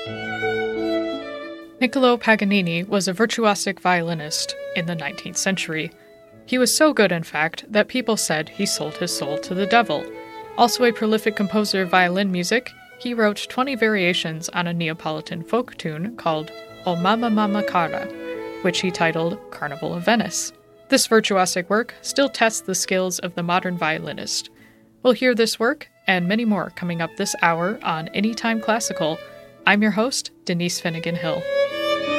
Niccolò Paganini was a virtuosic violinist in the 19th century. He was so good, in fact, that people said he sold his soul to the devil. Also a prolific composer of violin music, he wrote 20 variations on a Neapolitan folk tune called O Mamma Mamma Cara, which he titled Carnival of Venice. This virtuosic work still tests the skills of the modern violinist. We'll hear this work and many more coming up this hour on Anytime Classical. I'm your host, Denise Finnegan Hill.